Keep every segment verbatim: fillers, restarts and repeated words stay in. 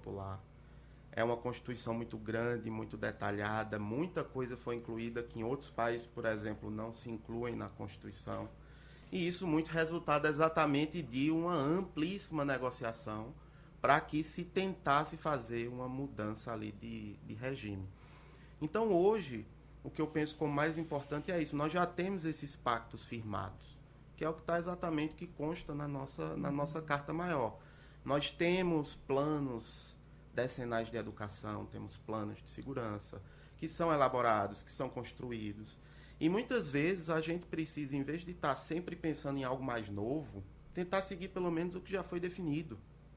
popular. É uma Constituição muito grande, muito detalhada, muita coisa foi incluída que em outros países, por exemplo, não se incluem na Constituição. E isso muito resultado exatamente de uma amplíssima negociação para que se tentasse fazer uma mudança ali de, de regime. Então hoje, o que eu penso como mais importante é isso, nós já temos esses pactos firmados, que é o que está exatamente que consta na nossa, na nossa Carta Maior. Nós temos planos decenais de educação, temos planos de segurança, que são elaborados, que são construídos. E muitas vezes a gente precisa, em vez de estar sempre pensando em algo mais novo, tentar seguir pelo menos o que já foi definido.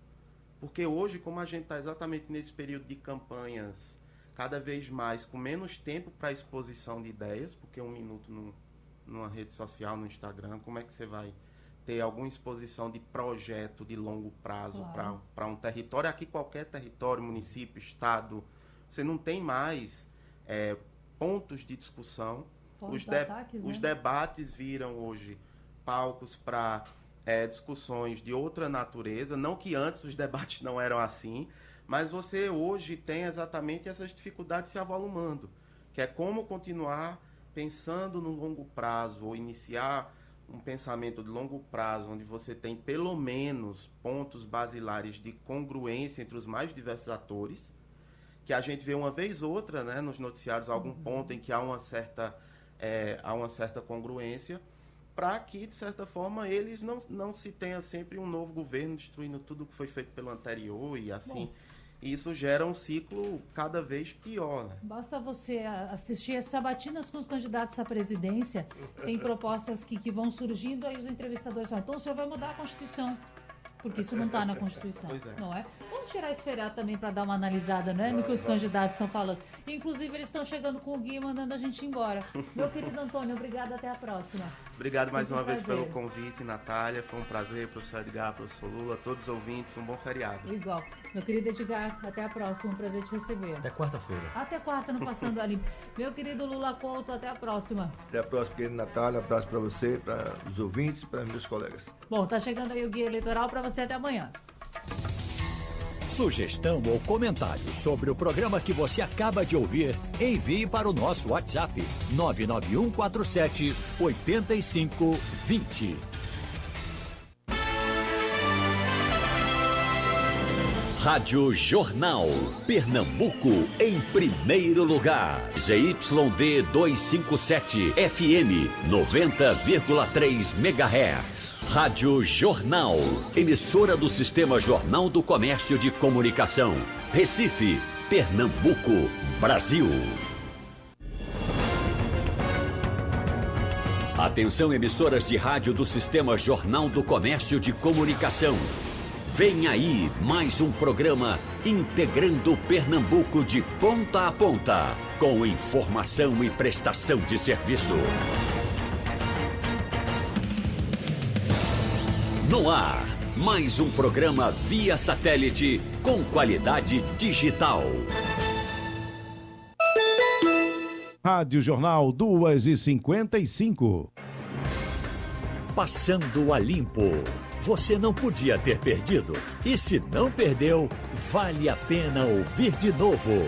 Porque hoje, como a gente está exatamente nesse período de campanhas, cada vez mais com menos tempo para exposição de ideias, porque um minuto no, numa rede social, no Instagram, como é que você vai ter alguma exposição de projeto de longo prazo claro. para um território? Aqui qualquer território, município, estado, você não tem mais é, pontos de discussão. Os, de, ataques, os né? debates viram hoje palcos para é, discussões de outra natureza, não que antes os debates não eram assim, mas você hoje tem exatamente essas dificuldades se avolumando, que é como continuar pensando no longo prazo, ou iniciar um pensamento de longo prazo, onde você tem pelo menos pontos basilares de congruência entre os mais diversos atores, que a gente vê uma vez ou outra, né, nos noticiários, algum uhum. ponto em que há uma certa, é, há uma certa congruência, para que, de certa forma, eles não, não se tenha sempre um novo governo destruindo tudo que foi feito pelo anterior e assim... Bom. Isso gera um ciclo cada vez pior, né? Basta você assistir as sabatinas com os candidatos à presidência, tem propostas que, que vão surgindo, aí os entrevistadores falam, então o senhor vai mudar a Constituição, porque isso não está na Constituição, pois é. Não é? Vamos tirar esse feriado também para dar uma analisada, né, no que os candidatos estão falando. Inclusive, eles estão chegando com o Gui mandando a gente embora. Meu querido Antônio, obrigado, até a próxima. Obrigado mais uma vez pelo convite, Natália. Foi um prazer, professor Edgar, professor Lula, todos os ouvintes, um bom feriado. Igual. Meu querido Edgar, até a próxima, um prazer te receber. Até quarta-feira. Até quarta, no Passando a Limpo. Meu querido Lula Couto, até a próxima. Até a próxima, querida Natália. Um abraço para você, para os ouvintes e para meus colegas. Bom, tá chegando aí o Guia Eleitoral para você até amanhã. Sugestão ou comentário sobre o programa que você acaba de ouvir, envie para o nosso WhatsApp nove nove um quatro sete oito cinco dois zero. Rádio Jornal, Pernambuco em primeiro lugar. Z Y D duzentos e cinquenta e sete, F M noventa vírgula três megahertz. Rádio Jornal, emissora do Sistema Jornal do Comércio de Comunicação. Recife, Pernambuco, Brasil. Atenção, emissoras de rádio do Sistema Jornal do Comércio de Comunicação. Vem aí mais um programa integrando Pernambuco de ponta a ponta, com informação e prestação de serviço. No ar, mais um programa via satélite com qualidade digital. Rádio Jornal duas e cinquenta e cinco. Passando a limpo. Você não podia ter perdido. E se não perdeu, vale a pena ouvir de novo.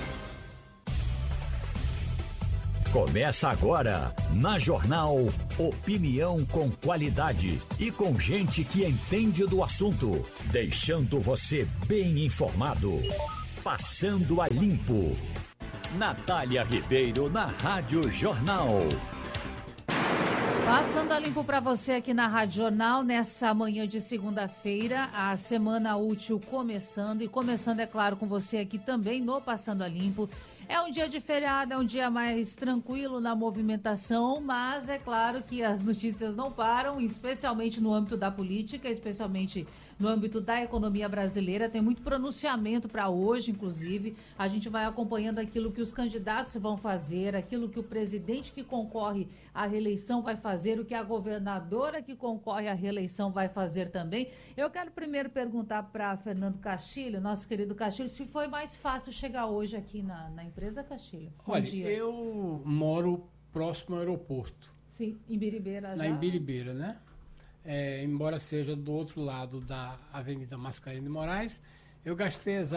Começa agora, na Jornal, opinião com qualidade e com gente que entende do assunto, deixando você bem informado. Passando a limpo. Natália Ribeiro na Rádio Jornal. Passando a limpo para você aqui na Rádio Jornal, nessa manhã de segunda-feira, a semana útil começando, e começando, é claro, com você aqui também no Passando a Limpo. É um dia de feriado, é um dia mais tranquilo na movimentação, mas é claro que as notícias não param, especialmente no âmbito da política, especialmente no âmbito da economia brasileira. Tem muito pronunciamento para hoje, inclusive. A gente vai acompanhando aquilo que os candidatos vão fazer, aquilo que o presidente que concorre à reeleição vai fazer, o que a governadora que concorre à reeleição vai fazer também. Eu quero primeiro perguntar para Fernando Castilho, nosso querido Castilho, se foi mais fácil chegar hoje aqui na, na empresa, Castilho. Bom Olha, dia. Eu moro próximo ao aeroporto. Sim, em Biribeira já. Na Imbiribeira, né? É, embora seja do outro lado da Avenida Mascarenhas de Moraes, eu gastei exatamente